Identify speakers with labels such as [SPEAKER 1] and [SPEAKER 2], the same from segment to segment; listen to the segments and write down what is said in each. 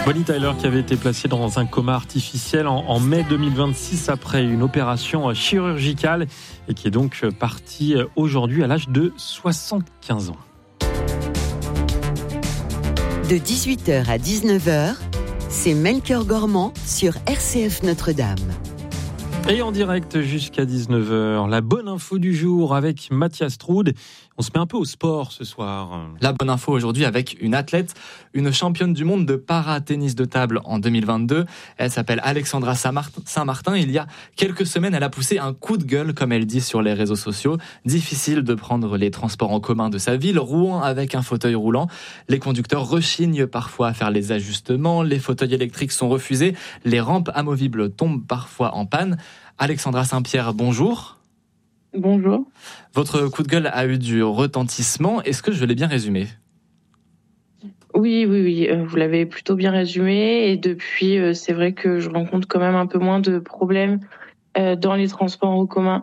[SPEAKER 1] Bonnie Tyler qui avait été placée dans un coma artificiel en mai 2026 après une opération chirurgicale et qui est donc partie aujourd'hui à l'âge de 75 ans.
[SPEAKER 2] De 18h à 19h, c'est Melchior Gormand sur RCF Notre-Dame.
[SPEAKER 1] Et en direct jusqu'à 19h, la bonne info du jour avec Mathias Troud. On se met un peu au sport ce soir.
[SPEAKER 3] La bonne info aujourd'hui avec une athlète, une championne du monde de para-tennis de table en 2022. Elle s'appelle Alexandra Saint-Martin. Il y a quelques semaines, elle a poussé un coup de gueule, comme elle dit sur les réseaux sociaux. Difficile de prendre les transports en commun de sa ville, Rouen avec un fauteuil roulant. Les conducteurs rechignent parfois à faire les ajustements. Les fauteuils électriques sont refusés. Les rampes amovibles tombent parfois en panne. Alexandra Saint-Pierre, bonjour.
[SPEAKER 4] Bonjour.
[SPEAKER 3] Votre coup de gueule a eu du retentissement. Est-ce que je l'ai bien résumé ?
[SPEAKER 4] Oui, vous l'avez plutôt bien résumé. Et depuis, c'est vrai que je rencontre quand même un peu moins de problèmes dans les transports en commun.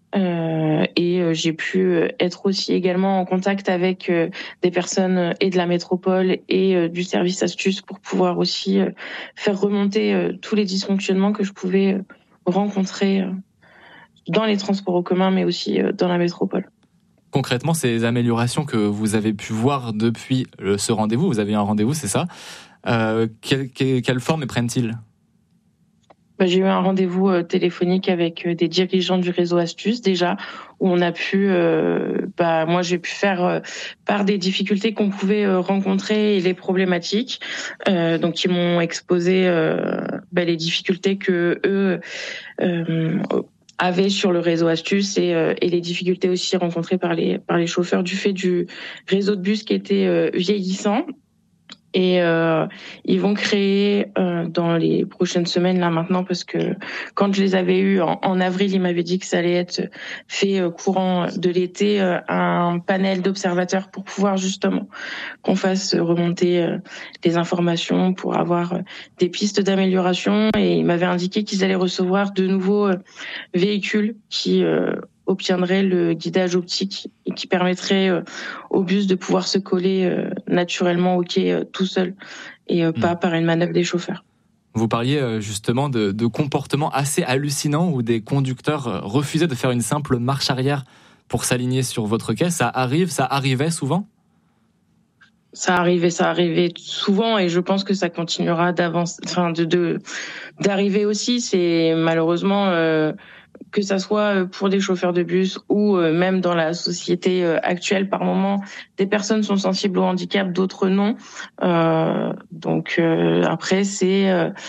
[SPEAKER 4] Et j'ai pu être aussi également en contact avec des personnes et de la métropole et du service astuce pour pouvoir aussi faire remonter tous les dysfonctionnements que je pouvais rencontrer dans les transports en commun, mais aussi dans la métropole.
[SPEAKER 3] Concrètement, ces améliorations que vous avez pu voir depuis ce rendez-vous, vous avez eu un rendez-vous, c'est ça, quelle forme prennent-ils ?
[SPEAKER 4] J'ai eu un rendez-vous téléphonique avec des dirigeants du réseau Astuce déjà, où on a pu, moi j'ai pu faire part des difficultés qu'on pouvait rencontrer et les problématiques. Donc ils m'ont exposé les difficultés que eux avaient sur le réseau Astuce et les difficultés aussi rencontrées par les chauffeurs du fait du réseau de bus qui était vieillissant. Et ils vont créer dans les prochaines semaines là maintenant, parce que quand je les avais eus en avril, ils m'avaient dit que ça allait être fait courant de l'été, un panel d'observateurs pour pouvoir justement qu'on fasse remonter les informations pour avoir des pistes d'amélioration. Et ils m'avaient indiqué qu'ils allaient recevoir de nouveaux véhicules qui obtiendrait le guidage optique et qui permettrait au bus de pouvoir se coller naturellement au quai tout seul et pas par une manœuvre des chauffeurs.
[SPEAKER 3] Vous parliez justement de comportements assez hallucinants où des conducteurs refusaient de faire une simple marche arrière pour s'aligner sur votre quai. Ça arrivait souvent ?
[SPEAKER 4] Ça arrivait souvent et je pense que ça continuera d'arriver aussi. C'est malheureusement que ça soit pour des chauffeurs de bus ou même dans la société actuelle, par moment, des personnes sont sensibles au handicap, d'autres non. Donc après, c'est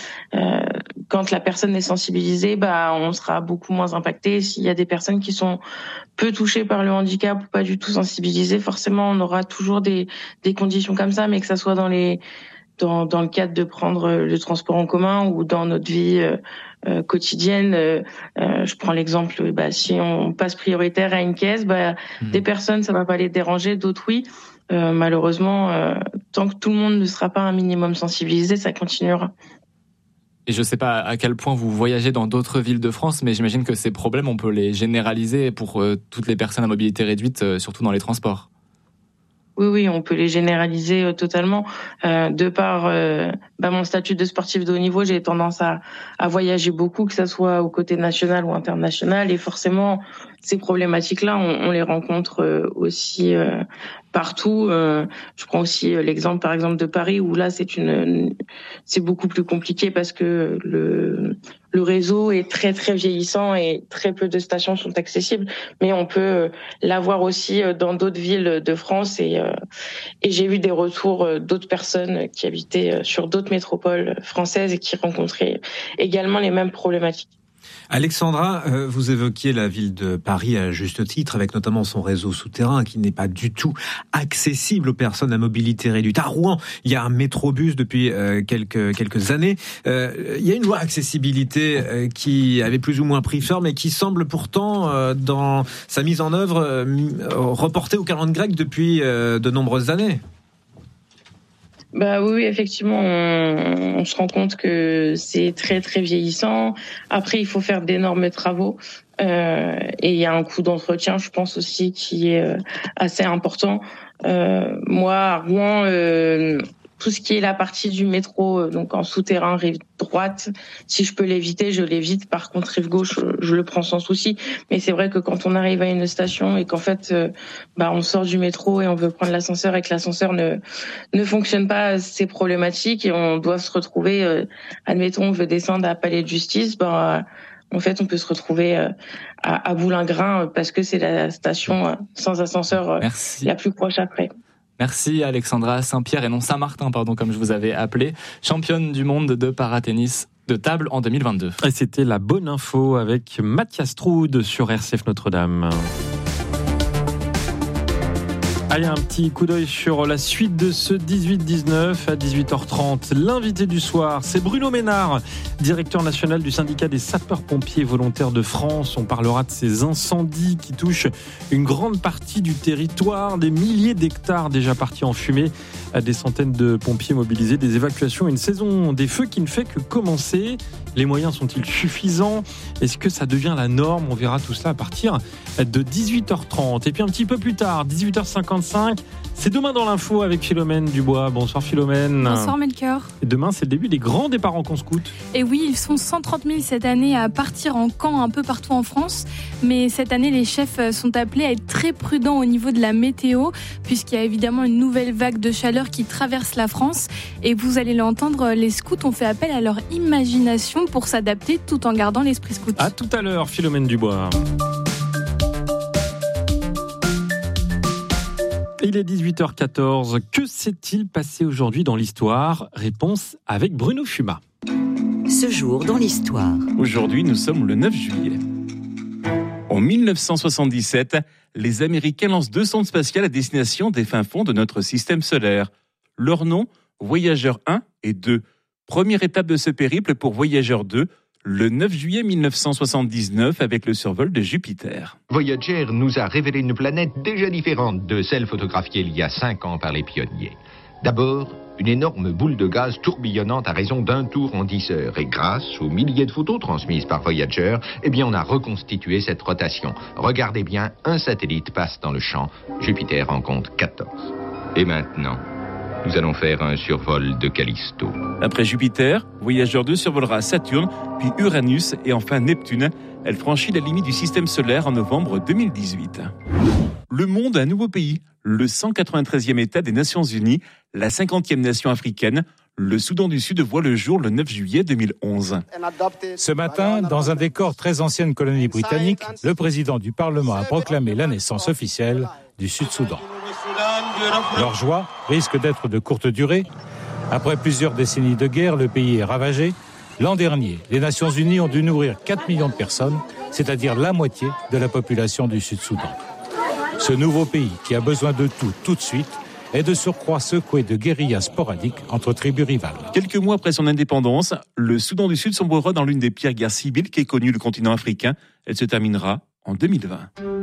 [SPEAKER 4] quand la personne est sensibilisée, on sera beaucoup moins impacté. S'il y a des personnes qui sont peu touchées par le handicap ou pas du tout sensibilisées, forcément, on aura toujours des conditions comme ça, mais que ça soit dans le cadre de prendre le transport en commun ou dans notre vie quotidienne. Je prends l'exemple, si on passe prioritaire à une caisse, des personnes, ça va pas les déranger, d'autres oui. Malheureusement, tant que tout le monde ne sera pas un minimum sensibilisé, ça continuera.
[SPEAKER 3] Et je ne sais pas à quel point vous voyagez dans d'autres villes de France, mais j'imagine que ces problèmes, on peut les généraliser pour toutes les personnes à mobilité réduite, surtout dans les transports.
[SPEAKER 4] Oui, on peut les généraliser totalement. De par mon statut de sportif de haut niveau, j'ai tendance à voyager beaucoup, que ça soit au côté national ou international. Et forcément, ces problématiques-là, on les rencontre aussi partout. Je prends aussi l'exemple, par exemple, de Paris, où là, c'est beaucoup plus compliqué parce que le réseau est très, très vieillissant et très peu de stations sont accessibles. Mais on peut l'avoir aussi dans d'autres villes de France et j'ai eu des retours d'autres personnes qui habitaient sur d'autres métropoles françaises et qui rencontraient également les mêmes problématiques.
[SPEAKER 5] Alexandra, vous évoquiez la ville de Paris à juste titre, avec notamment son réseau souterrain qui n'est pas du tout accessible aux personnes à mobilité réduite. À Rouen, il y a un métrobus depuis quelques années. Il y a une loi accessibilité qui avait plus ou moins pris forme et qui semble pourtant, dans sa mise en œuvre, reportée au calendrier grec depuis de nombreuses années.
[SPEAKER 4] Oui, effectivement, on se rend compte que c'est très très vieillissant. Après, il faut faire d'énormes travaux et il y a un coût d'entretien, je pense aussi, qui est assez important. Moi, à Rouen, tout ce qui est la partie du métro, donc en souterrain, rive droite, si je peux l'éviter, je l'évite. Par contre, rive gauche, je le prends sans souci. Mais c'est vrai que quand on arrive à une station et qu'en fait, on sort du métro et on veut prendre l'ascenseur et que l'ascenseur ne fonctionne pas, c'est problématique et on doit se retrouver, admettons, on veut descendre à Palais de Justice, en fait, on peut se retrouver à Boulingrin parce que c'est la station sans ascenseur la plus proche après.
[SPEAKER 3] Merci Alexandra. Saint-Pierre et non Saint-Martin, comme je vous avais appelé, championne du monde de paratennis de table en 2022.
[SPEAKER 1] Et c'était la bonne info avec Mathias Troude sur RCF Notre-Dame. Allez, un petit coup d'œil sur la suite de ce 18-19 à 18h30. L'invité du soir, c'est Bruno Ménard, directeur national du syndicat des sapeurs-pompiers volontaires de France. On parlera de ces incendies qui touchent une grande partie du territoire, des milliers d'hectares déjà partis en fumée, des centaines de pompiers mobilisés, des évacuations, une saison des feux qui ne fait que commencer. Les moyens sont-ils suffisants ? Est-ce que ça devient la norme ? On verra tout cela à partir de 18h30. Et puis un petit peu plus tard, 18h55, c'est demain dans l'info avec Philomène Dubois. Bonsoir Philomène.
[SPEAKER 6] Bonsoir Melchior.
[SPEAKER 1] Et demain, c'est le début des grands départs en camp scout.
[SPEAKER 6] Et oui, ils sont 130 000 cette année à partir en camp un peu partout en France. Mais cette année, les chefs sont appelés à être très prudents au niveau de la météo, puisqu'il y a évidemment une nouvelle vague de chaleur qui traverse la France. Et vous allez l'entendre, les scouts ont fait appel à leur imagination pour s'adapter tout en gardant l'esprit scout.
[SPEAKER 1] À tout à l'heure, Philomène Dubois. Il est 18h14. Que s'est-il passé aujourd'hui dans l'histoire ? Réponse avec Bruno Fuma.
[SPEAKER 2] Ce jour dans l'histoire.
[SPEAKER 7] Aujourd'hui, nous sommes le 9 juillet. En 1977, les Américains lancent 2 sondes spatiales à destination des fins fonds de notre système solaire. Leur nom, Voyageur 1 et 2. Première étape de ce périple pour Voyageur 2, le 9 juillet 1979 avec le survol de Jupiter.
[SPEAKER 8] Voyager nous a révélé une planète déjà différente de celle photographiée il y a 5 ans par les pionniers. D'abord, une énorme boule de gaz tourbillonnante à raison d'un tour en 10 heures. Et grâce aux milliers de photos transmises par Voyager, on a reconstitué cette rotation. Regardez bien, un satellite passe dans le champ. Jupiter en compte 14. Et maintenant, nous allons faire un survol de Callisto.
[SPEAKER 7] Après Jupiter, Voyageur 2 survolera Saturne, puis Uranus et enfin Neptune. Elle franchit la limite du système solaire en novembre 2018. Le monde a un nouveau pays, le 193e État des Nations Unies, la 50e nation africaine. Le Soudan du Sud voit le jour le 9 juillet 2011.
[SPEAKER 9] Ce matin, dans un décor très ancienne colonie britannique, le président du Parlement a proclamé la naissance officielle du Sud-Soudan. Leur joie risque d'être de courte durée. Après plusieurs décennies de guerre, le pays est ravagé. L'an dernier, les Nations Unies ont dû nourrir 4 millions de personnes, c'est-à-dire la moitié de la population du Sud-Soudan. Ce nouveau pays, qui a besoin de tout de suite, est de surcroît secoué de guérillas sporadiques entre tribus rivales.
[SPEAKER 7] Quelques mois après son indépendance, le Soudan du Sud sombrera dans l'une des pires guerres civiles qu'ait connue le continent africain. Elle se terminera en 2020.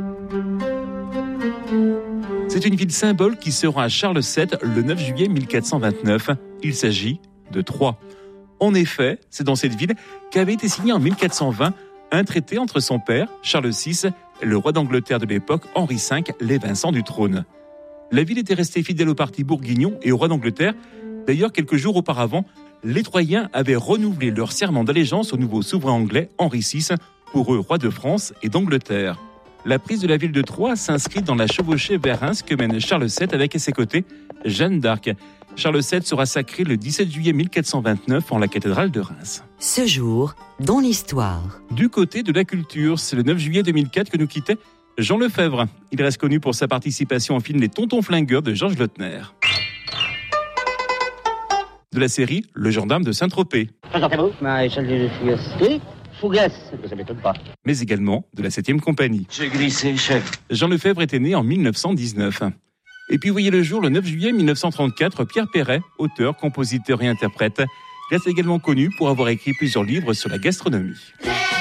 [SPEAKER 7] C'est une ville symbole qui sera à Charles VII le 9 juillet 1429. Il s'agit de Troyes. En effet, c'est dans cette ville qu'avait été signé en 1420 un traité entre son père, Charles VI, et le roi d'Angleterre de l'époque, Henri V, l'évinçant du trône. La ville était restée fidèle au parti bourguignon et au roi d'Angleterre. D'ailleurs, quelques jours auparavant, les Troyens avaient renouvelé leur serment d'allégeance au nouveau souverain anglais, Henri VI, pour eux roi de France et d'Angleterre. La prise de la ville de Troyes s'inscrit dans la chevauchée vers Reims que mène Charles VII avec à ses côtés Jeanne d'Arc. Charles VII sera sacré le 17 juillet 1429 en la cathédrale de Reims.
[SPEAKER 2] Ce jour dans l'histoire.
[SPEAKER 7] Du côté de la culture, c'est le 9 juillet 2004 que nous quittait Jean Lefebvre. Il reste connu pour sa participation au film Les Tontons Flingueurs de Georges Lautner. De la série Le Gendarme de Saint-Tropez.
[SPEAKER 10] Présentez-vous, maréchal de Fougas. Fougas, ça m'étonne pas.
[SPEAKER 7] Mais également de la 7e compagnie.
[SPEAKER 10] J'ai glissé, chef.
[SPEAKER 7] Jean Lefebvre était né en 1919. Et puis voyez le jour le 9 juillet 1934, Pierre Perret, auteur, compositeur et interprète, reste également connu pour avoir écrit plusieurs livres sur la gastronomie.